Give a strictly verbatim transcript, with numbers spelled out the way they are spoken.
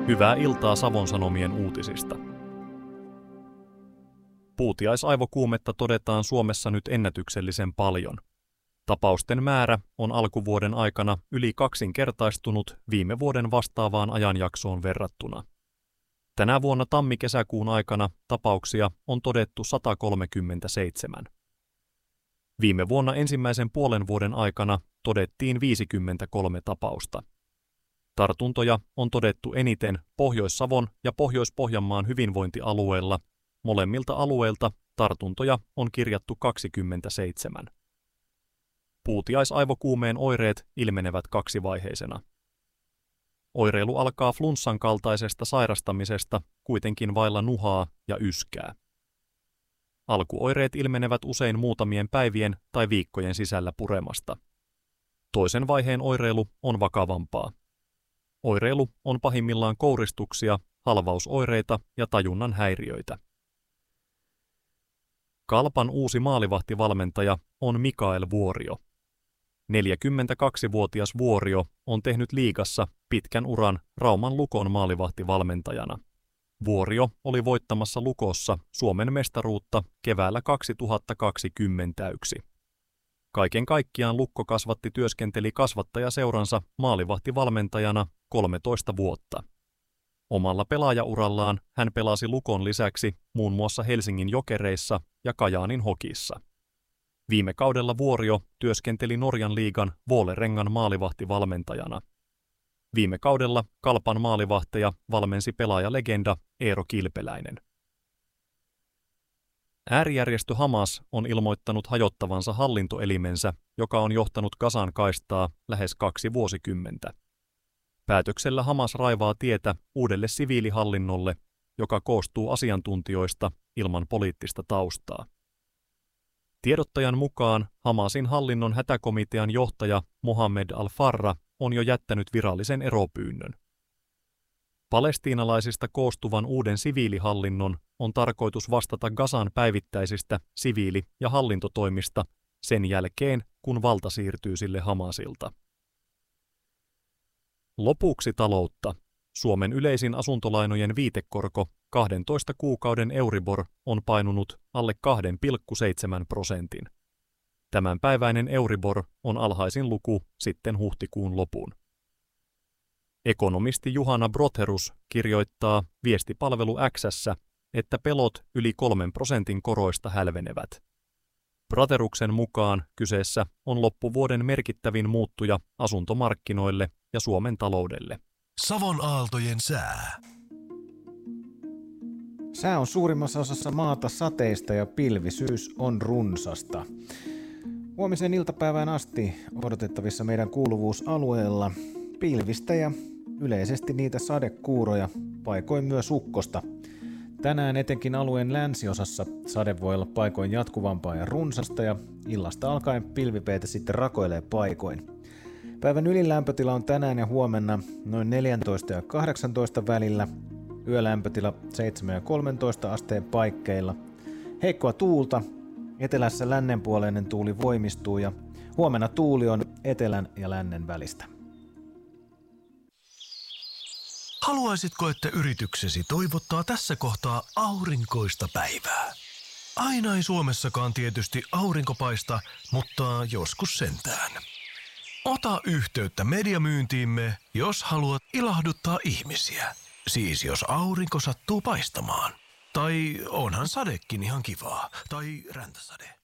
Hyvää iltaa Savon Sanomien uutisista. Puutiaisaivokuumetta todetaan Suomessa nyt ennätyksellisen paljon. Tapausten määrä on alkuvuoden aikana yli kaksinkertaistunut viime vuoden vastaavaan ajanjaksoon verrattuna. Tänä vuonna tammi-kesäkuun aikana tapauksia on todettu sata kolmekymmentäseitsemän. Viime vuonna ensimmäisen puolen vuoden aikana todettiin viisikymmentäkolme tapausta. Tartuntoja on todettu eniten Pohjois-Savon ja Pohjois-Pohjanmaan hyvinvointialueella. Molemmilta alueilta tartuntoja on kirjattu kaksikymmentäseitsemän. Puutiaisaivokuumeen oireet ilmenevät kaksivaiheisena. Oireilu alkaa flunssan kaltaisesta sairastamisesta kuitenkin vailla nuhaa ja yskää. Alkuoireet ilmenevät usein muutamien päivien tai viikkojen sisällä puremasta. Toisen vaiheen oireilu on vakavampaa. Oireilu on pahimmillaan kouristuksia, halvausoireita ja tajunnan häiriöitä. Kalpan uusi maalivahtivalmentaja on Mikael Vuorio. neljäkymmentäkaksivuotias Vuorio on tehnyt liigassa pitkän uran Rauman Lukon maalivahtivalmentajana. Vuorio oli voittamassa Lukossa Suomen mestaruutta keväällä kaksituhattakaksikymmentäyksi. Kaiken kaikkiaan Lukko kasvatti työskenteli kasvattajaseuransa maalivahtivalmentajana kolmetoista vuotta. Omalla pelaajaurallaan hän pelasi Lukon lisäksi muun muassa Helsingin Jokereissa ja Kajaanin Hokissa. Viime kaudella Vuorio työskenteli Norjan liigan Vålerengan maalivahtivalmentajana. Viime kaudella Kalpan maalivahteja valmensi pelaajalegenda Eero Kilpeläinen. Äärijärjestö Hamas on ilmoittanut hajottavansa hallintoelimensä, joka on johtanut Gazan kaistaa lähes kaksi vuosikymmentä. Päätöksellä Hamas raivaa tietä uudelle siviilihallinnolle, joka koostuu asiantuntijoista ilman poliittista taustaa. Tiedottajan mukaan Hamasin hallinnon hätäkomitean johtaja Mohammed al-Farra on jo jättänyt virallisen eropyynnön. Palestiinalaisista koostuvan uuden siviilihallinnon on tarkoitus vastata Gazan päivittäisistä siviili- ja hallintotoimista sen jälkeen, kun valta siirtyy sille Hamasilta. Lopuksi taloutta. Suomen yleisin asuntolainojen viitekorko kahdentoista kuukauden Euribor on painunut alle kaksi pilkku seitsemän prosentin. Tämänpäiväinen Euribor on alhaisin luku sitten huhtikuun lopun. Ekonomisti Juhana Brotherus kirjoittaa viestipalvelu X:ssä, että pelot yli kolmen prosentin koroista hälvenevät. Brotheruksen mukaan kyseessä on loppuvuoden merkittävin muuttuja asuntomarkkinoille ja Suomen taloudelle. Savon aaltojen sää. Sää on suurimmassa osassa maata sateista ja pilvisyys on runsasta. Huomisen iltapäivään asti odotettavissa meidän kuuluvuusalueella pilvistä ja yleisesti niitä sadekuuroja, paikoin myös ukkosta. Tänään etenkin alueen länsiosassa sade voi olla paikoin jatkuvampaa ja runsasta ja illasta alkaen pilvipeitä sitten rakoilee paikoin. Päivän ylin lämpötila on tänään ja huomenna noin neljätoista ja kahdeksantoista välillä, yölämpötila seitsemän ja kolmetoista asteen paikkeilla. Heikkoa tuulta, etelässä lännenpuoleinen tuuli voimistuu ja huomenna tuuli on etelän ja lännen välistä. Haluaisitko, että yrityksesi toivottaa tässä kohtaa aurinkoista päivää? Aina ei Suomessakaan tietysti aurinko paista, mutta joskus sentään. Ota yhteyttä mediamyyntiimme, jos haluat ilahduttaa ihmisiä. Siis jos aurinko sattuu paistamaan. Tai onhan sadekin ihan kivaa. Tai räntäsade.